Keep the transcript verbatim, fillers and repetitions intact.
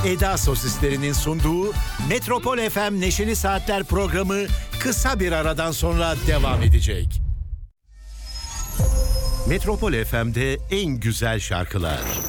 Eda Sosislerinin sunduğu Metropol F M Neşeli Saatler programı kısa bir aradan sonra devam edecek. Metropol F M'de en güzel şarkılar.